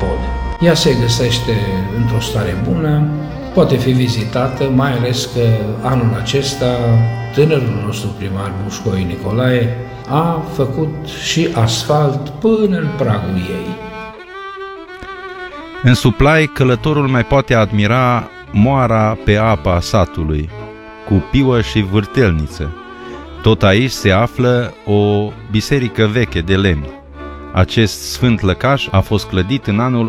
pod. Ea se găsește într-o stare bună, poate fi vizitată, mai ales că anul acesta tânărul nostru primar Bușcoi Nicolae a făcut și asfalt până în pragul ei. În Suplai, călătorul mai poate admira moara pe apa satului, cu piuă și vârtelniță. Tot aici se află o biserică veche de lemn. Acest sfânt lăcaș a fost clădit în anul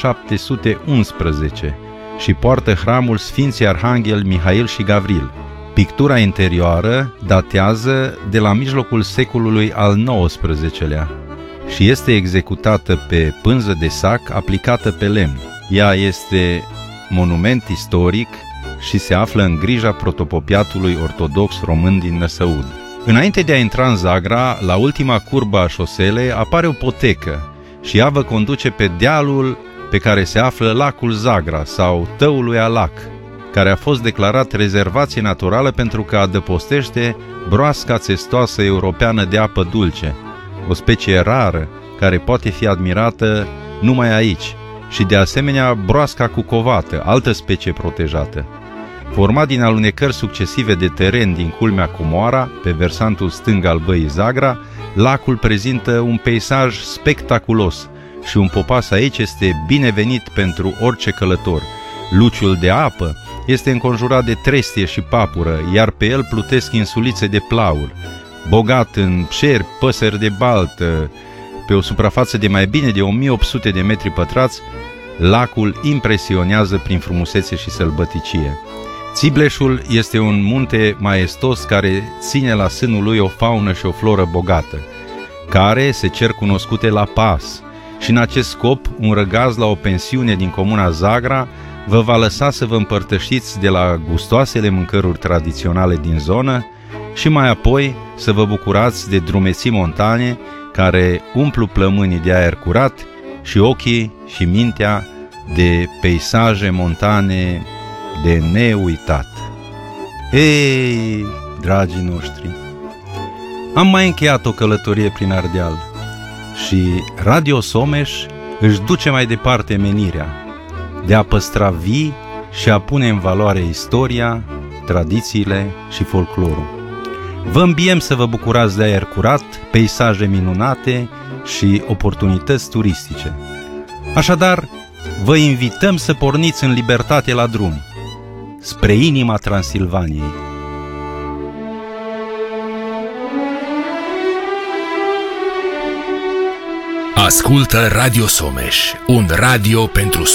1711 și poartă hramul Sfinții Arhanghel Mihail și Gavril. Pictura interioară datează de la mijlocul secolului al XIX-lea și este executată pe pânză de sac aplicată pe lemn. Ea este monument istoric și se află în grija protopopiatului ortodox român din Năsăud. Înainte de a intra în Zagra, la ultima curbă a șoselei apare o potecă și ea vă conduce pe dealul pe care se află lacul Zagra sau Tăul lui Alac, care a fost declarat rezervație naturală pentru că adăpostește broasca țestoasă europeană de apă dulce, o specie rară care poate fi admirată numai aici, și de asemenea broasca cucovată, altă specie protejată. Format din alunecări succesive de teren din culmea Comoara, pe versantul stâng al văii Zagra, lacul prezintă un peisaj spectaculos și un popas aici este binevenit pentru orice călător. Luciul de apă este înconjurat de trestie și papură, iar pe el plutesc insulițe de plaur. Bogat în șerpi, păsări de baltă, pe o suprafață de mai bine de 1800 de metri pătrați, lacul impresionează prin frumusețe și sălbăticie. Țibleșul este un munte maestos care ține la sânul lui o faună și o floră bogată, care se cer cunoscute la pas, și în acest scop un răgaz la o pensiune din comuna Zagra vă va lăsa să vă împărtășiți de la gustoasele mâncăruri tradiționale din zonă și mai apoi să vă bucurați de drumeții montane care umplu plămânii de aer curat și ochii și mintea de peisaje montane de neuitat. Ei, dragii noștri, am mai încheiat o călătorie prin Ardeal și Radio Someș își duce mai departe menirea de a păstra vii și a pune în valoare istoria, tradițiile și folclorul. Vă îmbiem să vă bucurați de aer curat, peisaje minunate și oportunități turistice. Așadar, vă invităm să porniți în libertate la drum, spre inima Transilvaniei. Ascultă Radio Someș, un radio pentru